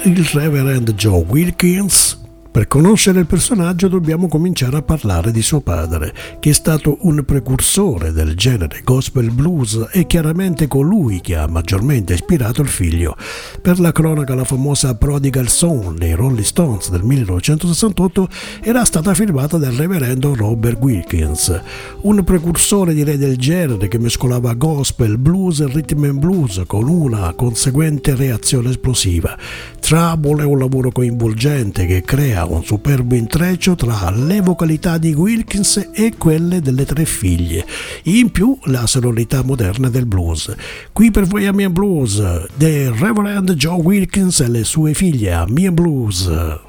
il Reverend Joe Wilkins. Per conoscere il personaggio dobbiamo cominciare a parlare di suo padre, che è stato un precursore del genere gospel blues e chiaramente colui che ha maggiormente ispirato il figlio. Per la cronaca, la famosa Prodigal Son dei Rolling Stones del 1968 era stata firmata dal reverendo Robert Wilkins, un precursore direi del genere che mescolava gospel, blues e rhythm and blues con una conseguente reazione esplosiva. Trouble è un lavoro coinvolgente che crea un superbo intreccio tra le vocalità di Wilkins e quelle delle tre figlie, in più la sonorità moderna del blues. Qui per voi a Mia Blues, del Reverend Joe Wilkins e le sue figlie a Mia Blues.